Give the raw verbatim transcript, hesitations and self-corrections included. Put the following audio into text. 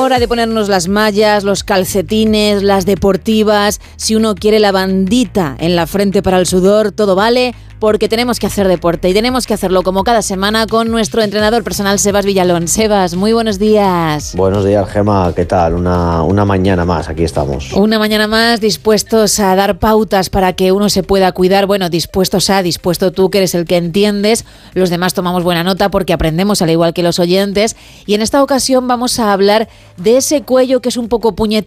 hora de ponernos las mallas, los calcetines, las deportivas. Si uno quiere la bandita en la frente para el sudor, todo vale, porque tenemos que hacer deporte y tenemos que hacerlo como cada semana con nuestro entrenador personal, Sebas Villalón. Sebas, muy buenos días. Buenos días, Gema, ¿qué tal? Una, una mañana más, aquí estamos. Una mañana más, dispuestos a dar pautas para que uno se pueda cuidar. Bueno, dispuestos a, dispuesto tú que eres el que entiendes. Los demás tomamos buena nota porque aprendemos al igual que los oyentes. Y en esta ocasión vamos a hablar de ese cuello que es un poco puñetero